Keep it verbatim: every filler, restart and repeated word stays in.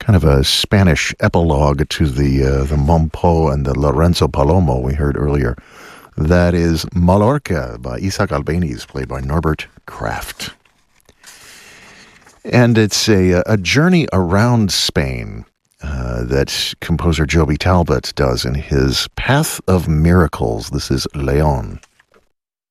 kind of a Spanish epilogue to the uh, the Mompo and the Lorenzo Palomo we heard earlier. That is Mallorca by Isaac Albéniz, played by Norbert Kraft. And it's a, a journey around Spain uh, that composer Joby Talbot does in his Path of Miracles. This is Leon.